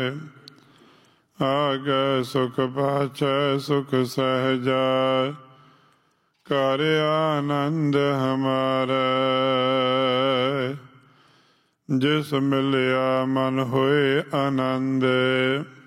ਆਗੈ ਸੁਖ ਪਾਛੈ ਸੁਖ ਸਹਜਾ, ਕਰ ਆਨੰਦ ਹਮਾਰਾ। ਜਿਸ ਮਿਲਿਆ ਮਨ ਹੋਏ ਆਨੰਦ,